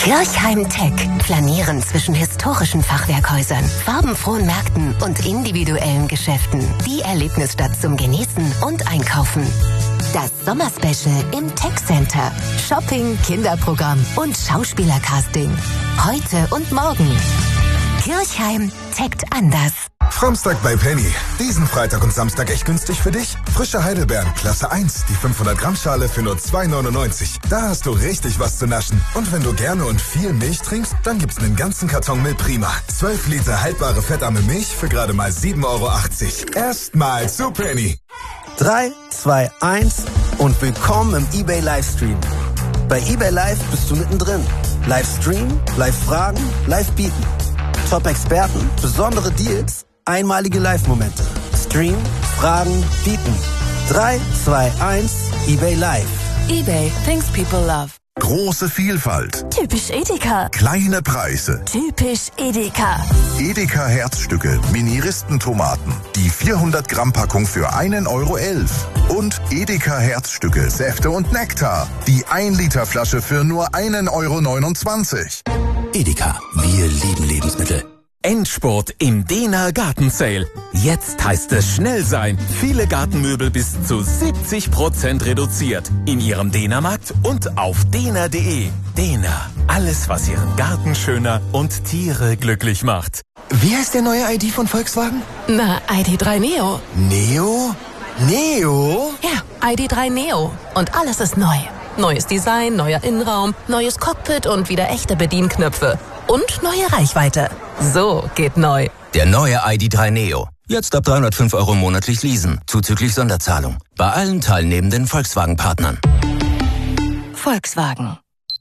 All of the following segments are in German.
Kirchheim Tech. Planieren zwischen historischen Fachwerkhäusern, farbenfrohen Märkten und individuellen Geschäften. Die Erlebnisstadt zum Genießen und Einkaufen. Das Sommerspecial im Tech Center. Shopping, Kinderprogramm und Schauspielercasting. Heute und morgen. Kirchheim techt anders. Framstag bei Penny. Diesen Freitag und Samstag echt günstig für dich. Frische Heidelbeeren, Klasse 1, die 500 Gramm Schale für nur 2,99. Da hast du richtig was zu naschen. Und wenn du gerne und viel Milch trinkst, dann gibt's einen ganzen Karton Milch Prima. 12 Liter haltbare fettarme Milch für gerade mal 7,80 €. Erstmal zu Penny. 3, 2, 1 und willkommen im eBay Livestream. Bei eBay Live bist du mittendrin. Livestream, Live-Fragen, Live-Bieten. Top-Experten, besondere Deals, einmalige Live-Momente. Stream, Fragen, Bieten. 3, 2, 1, eBay Live. eBay, things people love. Große Vielfalt. Typisch Edeka. Kleine Preise. Typisch Edeka. Edeka Herzstücke, Mini-Ristentomaten. Die 400 Gramm Packung für 1,11 €. Und Edeka Herzstücke, Säfte und Nektar. Die 1 Liter Flasche für nur 1,29 €. Edeka, wir lieben Lebensmittel. Endspurt im Dena Garten Sale. Jetzt heißt es schnell sein. Viele Gartenmöbel bis zu 70% reduziert. In Ihrem Dena-Markt und auf dena.de. Dena, alles was Ihren Garten schöner und Tiere glücklich macht. Wie heißt der neue ID von Volkswagen? Na, ID.3 Neo. Neo? Neo? Ja, ID.3 Neo. Und alles ist neu. Neues Design, neuer Innenraum, neues Cockpit und wieder echte Bedienknöpfe. Und neue Reichweite. So geht neu. Der neue ID.3 Neo. Jetzt ab 305 € monatlich leasen, zuzüglich Sonderzahlung. Bei allen teilnehmenden Volkswagen-Partnern. Volkswagen.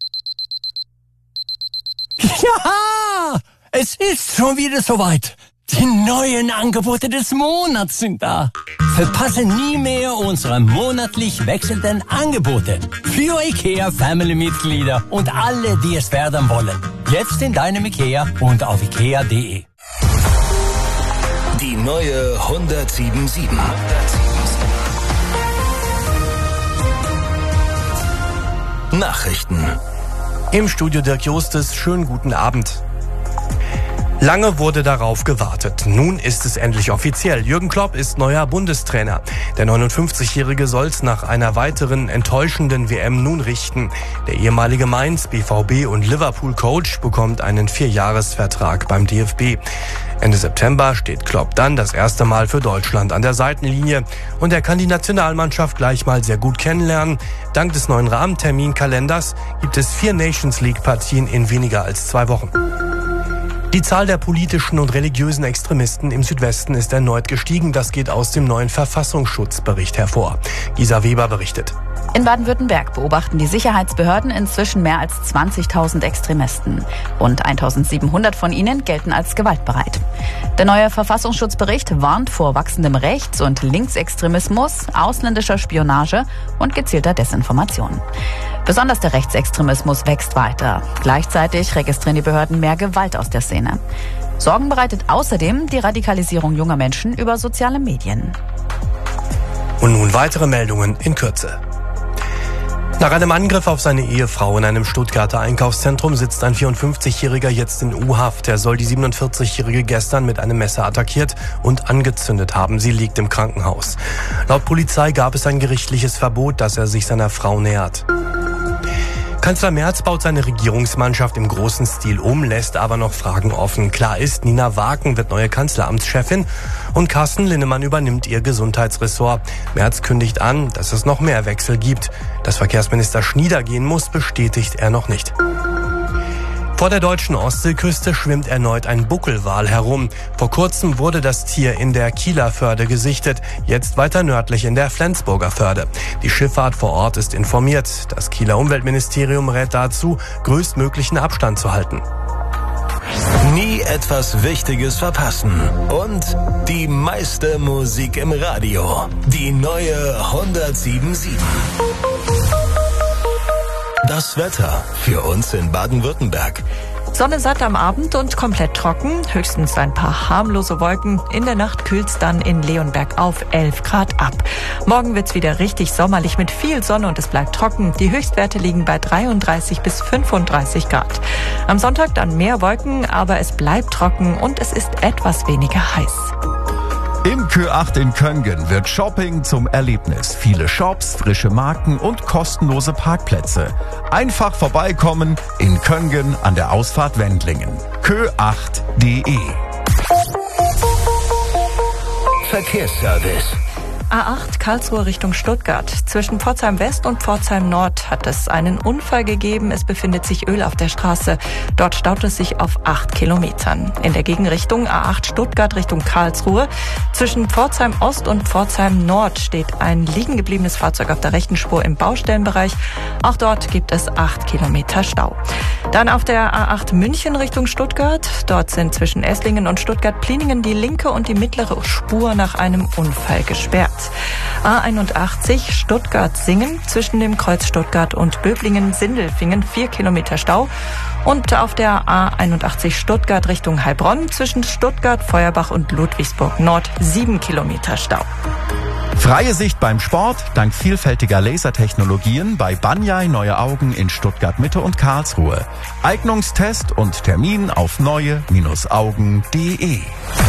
Ja, es ist schon wieder soweit. Die neuen Angebote des Monats sind da. Verpasse nie mehr unsere monatlich wechselnden Angebote. Für IKEA Family-Mitglieder und alle, die es werden wollen. Jetzt in deinem IKEA und auf ikea.de. Die neue 107.7. Nachrichten. Im Studio Dirk Justus, schönen guten Abend. Lange wurde darauf gewartet. Nun ist es endlich offiziell. Jürgen Klopp ist neuer Bundestrainer. Der 59-Jährige soll's nach einer weiteren enttäuschenden WM nun richten. Der ehemalige Mainz, BVB und Liverpool-Coach bekommt einen 4-Jahres-Vertrag beim DFB. Ende September steht Klopp dann das erste Mal für Deutschland an der Seitenlinie. Und er kann die Nationalmannschaft gleich mal sehr gut kennenlernen. Dank des neuen Rahmenterminkalenders gibt es 4 Nations-League-Partien in weniger als 2 Wochen. Die Zahl der politischen und religiösen Extremisten im Südwesten ist erneut gestiegen. Das geht aus dem neuen Verfassungsschutzbericht hervor. Gisa Weber berichtet. In Baden-Württemberg beobachten die Sicherheitsbehörden inzwischen mehr als 20.000 Extremisten. Rund 1.700 von ihnen gelten als gewaltbereit. Der neue Verfassungsschutzbericht warnt vor wachsendem Rechts- und Linksextremismus, ausländischer Spionage und gezielter Desinformation. Besonders der Rechtsextremismus wächst weiter. Gleichzeitig registrieren die Behörden mehr Gewalt aus der Szene. Sorgen bereitet außerdem die Radikalisierung junger Menschen über soziale Medien. Und nun weitere Meldungen in Kürze. Nach einem Angriff auf seine Ehefrau in einem Stuttgarter Einkaufszentrum sitzt ein 54-Jähriger jetzt in U-Haft. Er soll die 47-Jährige gestern mit einem Messer attackiert und angezündet haben. Sie liegt im Krankenhaus. Laut Polizei gab es ein gerichtliches Verbot, dass er sich seiner Frau nähert. Kanzler Merz baut seine Regierungsmannschaft im großen Stil um, lässt aber noch Fragen offen. Klar ist, Nina Waken wird neue Kanzleramtschefin und Carsten Linnemann übernimmt ihr Gesundheitsressort. Merz kündigt an, dass es noch mehr Wechsel gibt. Dass Verkehrsminister Schnieder gehen muss, bestätigt er noch nicht. Vor der deutschen Ostseeküste schwimmt erneut ein Buckelwal herum. Vor kurzem wurde das Tier in der Kieler Förde gesichtet, jetzt weiter nördlich in der Flensburger Förde. Die Schifffahrt vor Ort ist informiert. Das Kieler Umweltministerium rät dazu, größtmöglichen Abstand zu halten. Nie etwas Wichtiges verpassen. Und die meiste Musik im Radio. Die neue 107.7. Das Wetter für uns in Baden-Württemberg. Sonne satt am Abend und komplett trocken, höchstens ein paar harmlose Wolken. In der Nacht kühlt's dann in Leonberg auf 11 Grad ab. Morgen wird's wieder richtig sommerlich mit viel Sonne und es bleibt trocken. Die Höchstwerte liegen bei 33 bis 35 Grad. Am Sonntag dann mehr Wolken, aber es bleibt trocken und es ist etwas weniger heiß. Im Kö8 in Köngen wird Shopping zum Erlebnis. Viele Shops, frische Marken und kostenlose Parkplätze. Einfach vorbeikommen in Köngen an der Ausfahrt Wendlingen. Kö8.de. Verkehrsservice. A8 Karlsruhe Richtung Stuttgart. Zwischen Pforzheim West und Pforzheim Nord hat es einen Unfall gegeben. Es befindet sich Öl auf der Straße. Dort staut es sich auf 8 Kilometern. In der Gegenrichtung A8 Stuttgart Richtung Karlsruhe. Zwischen Pforzheim Ost und Pforzheim Nord steht ein liegen gebliebenes Fahrzeug auf der rechten Spur im Baustellenbereich. Auch dort gibt es 8 Kilometer Stau. Dann auf der A8 München Richtung Stuttgart. Dort sind zwischen Esslingen und Stuttgart-Pliningen die linke und die mittlere Spur nach einem Unfall gesperrt. A81 Stuttgart-Singen zwischen dem Kreuz Stuttgart und Böblingen-Sindelfingen 4 Kilometer Stau. Und auf der A81 Stuttgart Richtung Heilbronn zwischen Stuttgart, Feuerbach und Ludwigsburg Nord 7 Kilometer Stau. Freie Sicht beim Sport dank vielfältiger Lasertechnologien bei Banyai Neue Augen in Stuttgart Mitte und Karlsruhe. Eignungstest und Termin auf neue-augen.de. Die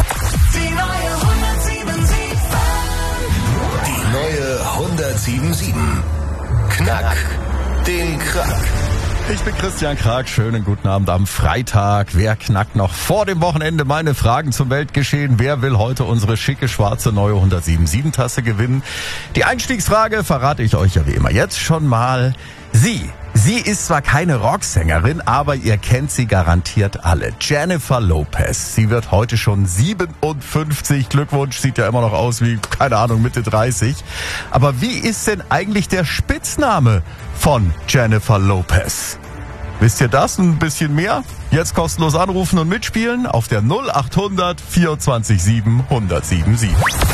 neue 107.7. Knack den Krack. Ich bin Christian Krag, schönen guten Abend am Freitag. Wer knackt noch vor dem Wochenende meine Fragen zum Weltgeschehen? Wer will heute unsere schicke, schwarze, neue 107.7 Tasse gewinnen? Die Einstiegsfrage verrate ich euch ja wie immer jetzt schon mal. Sie ist zwar keine Rocksängerin, aber ihr kennt sie garantiert alle. Jennifer Lopez. Sie wird heute schon 57. Glückwunsch, sieht ja immer noch aus wie, keine Ahnung, Mitte 30. Aber wie ist denn eigentlich der Spitzname von Jennifer Lopez? Wisst ihr das? Ein bisschen mehr? Jetzt kostenlos anrufen und mitspielen auf der 0800 24 7 1077.